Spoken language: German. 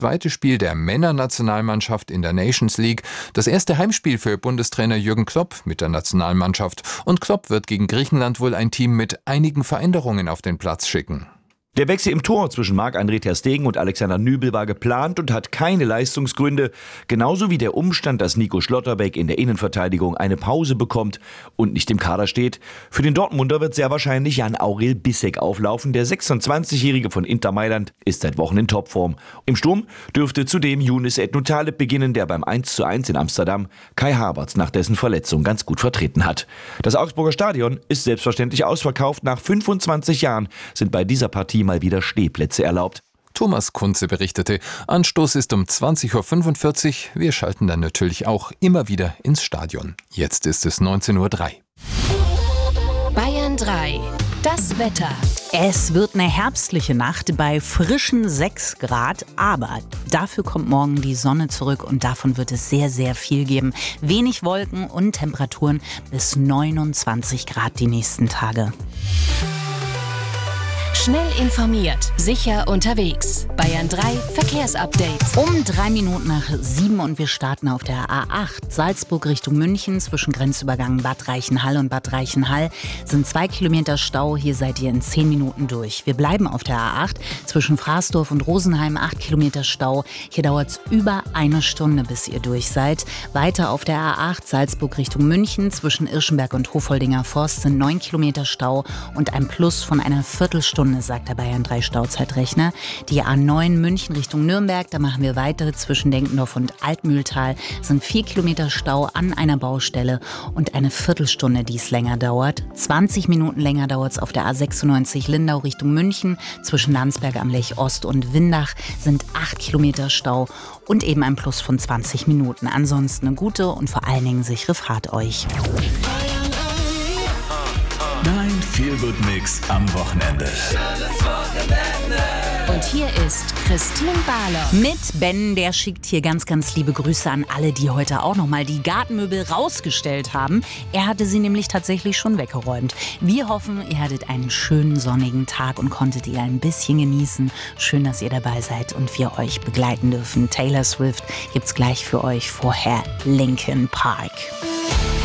Zweite Spiel der Männernationalmannschaft in der Nations League, das erste Heimspiel für Bundestrainer Jürgen Klopp mit der Nationalmannschaft. Und Klopp wird gegen Griechenland wohl ein Team mit einigen Veränderungen auf den Platz schicken. Der Wechsel im Tor zwischen Marc-André ter Stegen und Alexander Nübel war geplant und hat keine Leistungsgründe. Genauso wie der Umstand, dass Nico Schlotterbeck in der Innenverteidigung eine Pause bekommt und nicht im Kader steht. Für den Dortmunder wird sehr wahrscheinlich Jan-Aurel Bissek auflaufen. Der 26-Jährige von Inter Mailand ist seit Wochen in Topform. Im Sturm dürfte zudem Younes Ednou-Taleb beginnen, der beim 1:1 in Amsterdam Kai Havertz nach dessen Verletzung ganz gut vertreten hat. Das Augsburger Stadion ist selbstverständlich ausverkauft. Nach 25 Jahren sind bei dieser Partie mal wieder Stehplätze erlaubt. Thomas Kunze berichtete, Anstoß ist um 20:45 Uhr. Wir schalten dann natürlich auch immer wieder ins Stadion. Jetzt ist es 19:03 Uhr. Bayern 3. Das Wetter. Es wird eine herbstliche Nacht bei frischen 6 Grad, aber dafür kommt morgen die Sonne zurück und davon wird es sehr, sehr viel geben. Wenig Wolken und Temperaturen bis 29 Grad die nächsten Tage. Schnell informiert, sicher unterwegs. Bayern 3 Verkehrsupdate. Um 7:03 und wir starten auf der A8 Salzburg Richtung München. Zwischen Grenzübergang Bad Reichenhall und Bad Reichenhall sind 2 Kilometer Stau. Hier seid ihr in 10 Minuten durch. Wir bleiben auf der A8 zwischen Fraßdorf und Rosenheim 8 Kilometer Stau. Hier dauert es über 1 Stunde, bis ihr durch seid. Weiter auf der A8 Salzburg Richtung München. Zwischen Irschenberg und Hofoldinger Forst sind 9 Kilometer Stau und ein Plus von einer Viertelstunde, sagt der Bayern 3 Stauzeitrechner. Die A9 München Richtung Nürnberg, da machen wir weiter. Zwischen Denkendorf und Altmühltal sind 4 Kilometer Stau an einer Baustelle und eine Viertelstunde, die es länger dauert. 20 Minuten länger dauert es auf der A96 Lindau Richtung München. Zwischen Landsberg am Lech Ost und Windach sind 8 Kilometer Stau und eben ein Plus von 20 Minuten. Ansonsten eine gute und vor allen Dingen sichere Fahrt euch. Dein Feel-Good-Mix am Wochenende. Und hier ist Christine Barlow. Mit Ben, der schickt hier ganz, ganz liebe Grüße an alle, die heute auch nochmal die Gartenmöbel rausgestellt haben. Er hatte sie nämlich tatsächlich schon weggeräumt. Wir hoffen, ihr hattet einen schönen sonnigen Tag und konntet ihr ein bisschen genießen. Schön, dass ihr dabei seid und wir euch begleiten dürfen. Taylor Swift gibt's gleich für euch, vorher Linkin Park.